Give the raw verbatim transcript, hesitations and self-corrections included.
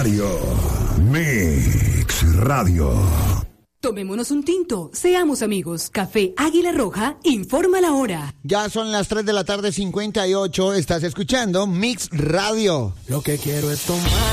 diario. Mix Radio. Tomémonos un tinto, seamos amigos. Café Águila Roja informa la hora. Ya son las tres de la tarde, cincuenta y ocho. Estás escuchando Mix Radio. Lo que quiero es tomar.